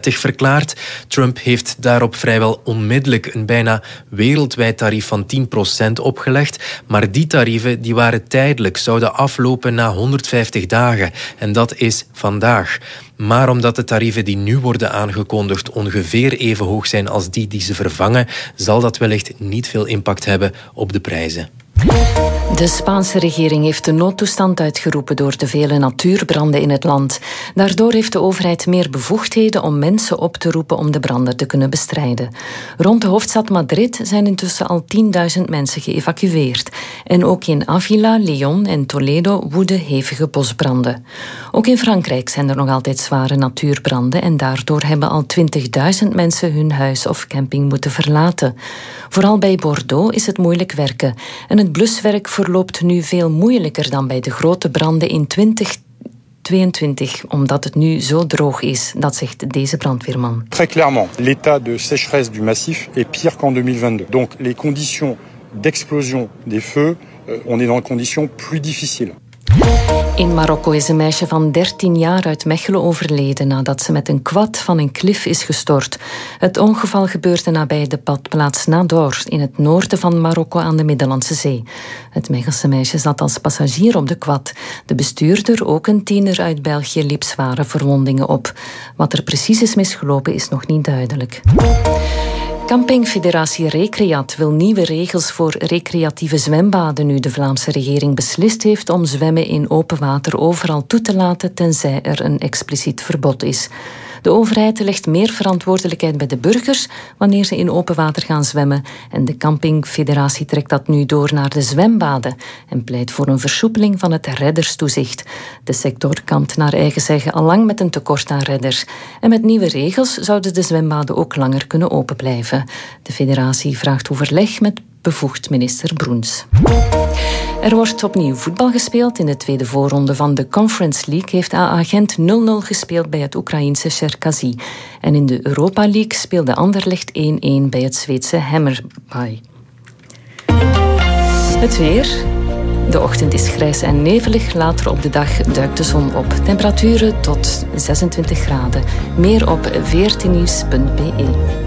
onwettig verklaard. Trump heeft daarop vrijwel onmiddellijk een bijna wereldwijd tarief van 10% opgelegd. Maar die tarieven die waren tijdelijk, zouden aflopen na 150 dagen. En dat is vandaag. Maar omdat de tarieven die nu worden aangekondigd ongeveer even hoog zijn als die ze vervangen, zal dat wellicht niet veel impact hebben op de prijzen. De Spaanse regering heeft de noodtoestand uitgeroepen door de vele natuurbranden in het land. Daardoor heeft de overheid meer bevoegdheden om mensen op te roepen om de branden te kunnen bestrijden. Rond de hoofdstad Madrid zijn intussen al 10.000 mensen geëvacueerd. En ook in Avila, León en Toledo woeden hevige bosbranden. Ook in Frankrijk zijn er nog altijd zware natuurbranden en daardoor hebben al 20.000 mensen hun huis of camping moeten verlaten. Vooral bij Bordeaux is het moeilijk werken. En het bluswerk verloopt nu veel moeilijker dan bij de grote branden in 2022, omdat het nu zo droog is. Dat zegt deze brandweerman. Très clairement, l'état de sécheresse du massif est pire qu'en 2022. Donc les conditions d'explosion des feux, on est dans des conditions plus difficiles. In Marokko is een meisje van 13 jaar uit Mechelen overleden nadat ze met een quad van een klif is gestort. Het ongeval gebeurde nabij de badplaats Nador in het noorden van Marokko aan de Middellandse Zee. Het Mechelse meisje zat als passagier op de quad. De bestuurder, ook een tiener uit België, liep zware verwondingen op. Wat er precies is misgelopen is nog niet duidelijk. Campingfederatie Recreat wil nieuwe regels voor recreatieve zwembaden nu de Vlaamse regering beslist heeft om zwemmen in open water overal toe te laten tenzij er een expliciet verbod is. De overheid legt meer verantwoordelijkheid bij de burgers wanneer ze in open water gaan zwemmen en de campingfederatie trekt dat nu door naar de zwembaden en pleit voor een versoepeling van het redderstoezicht. De sector kampt naar eigen zeggen al lang met een tekort aan redders. En met nieuwe regels zouden de zwembaden ook langer kunnen open blijven. De federatie vraagt overleg met bevoegd minister Broens. Er wordt opnieuw voetbal gespeeld. In de tweede voorronde van de Conference League heeft AA Gent 0-0 gespeeld bij het Oekraïense Cherkasy. En in de Europa League speelde Anderlecht 1-1 bij het Zweedse Hammarby. Het weer. De ochtend is grijs en nevelig. Later op de dag duikt de zon op. Temperaturen tot 26 graden. Meer op 14nieuws.be.